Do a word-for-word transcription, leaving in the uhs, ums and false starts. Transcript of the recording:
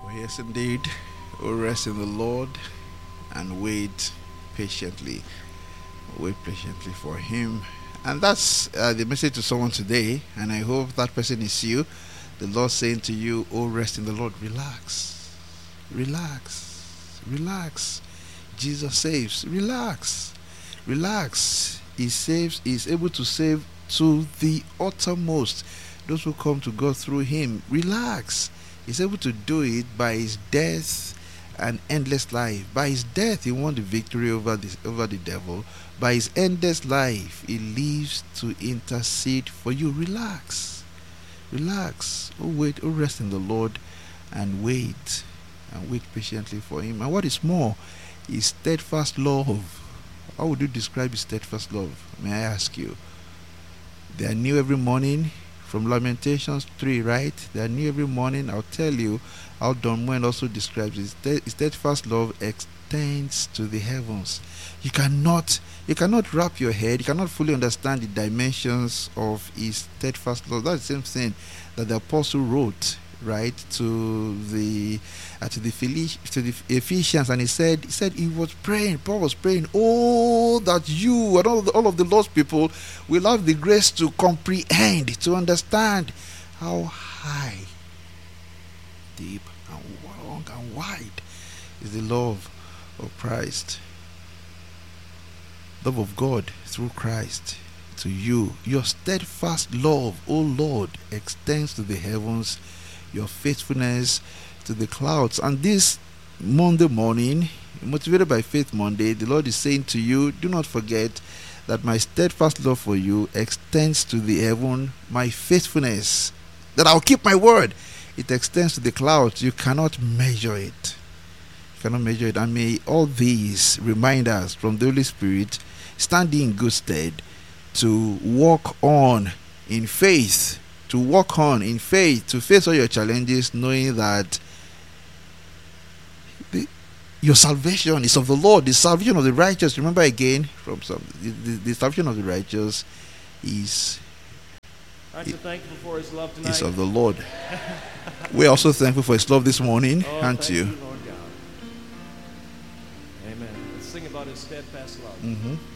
Yes, indeed. Oh, rest in the Lord and wait patiently. Wait patiently for Him. And that's uh, the message to someone today. And I hope that person is you. The Lord saying to you, oh, rest in the Lord. Relax. Relax. Relax. Jesus saves. Relax. Relax. He saves. He is able to save to the uttermost those who come to God through Him. Relax. He's able to do it by His death and endless life. By His death, He won the victory over this over the devil. By His endless life, He lives to intercede for you. Relax. Relax. Oh, wait. Oh, rest in the Lord and wait. And wait patiently for Him. And what is more, His steadfast love. How would you describe His steadfast love? May I ask you? They are new every morning. From Lamentations three, right? They are new every morning. I'll tell you how Don Moen also describes it. His steadfast love extends to the heavens. You cannot, you cannot wrap your head. You cannot fully understand the dimensions of His steadfast love. That's the same thing that the apostle wrote, right, to the uh, to the to the Ephesians, and he said he said he was praying. Paul was praying, oh, that you and all of the, all of the lost people will have the grace to comprehend, to understand how high, deep, and long and wide is the love of Christ, love of God through Christ to you. Your steadfast love, O Lord, extends to the heavens, your faithfulness to the clouds. And this Monday morning, motivated by Faith Monday, the Lord is saying to you, do not forget that my steadfast love for you extends to the heaven, my faithfulness, that I'll keep my word. It extends to the clouds. You cannot measure it. You cannot measure it. And may all these reminders from the Holy Spirit stand in good stead to walk on in faith, to walk on in faith, to face all your challenges, knowing that the, your salvation is of the Lord. The salvation of the righteous, remember again, from some, the, the, the salvation of the righteous is, Aren't you thankful for His love tonight? is of the Lord. We're also thankful for His love this morning, oh, aren't thank you? you, Lord God. Amen. Let's sing about His steadfast love. Mm-hmm.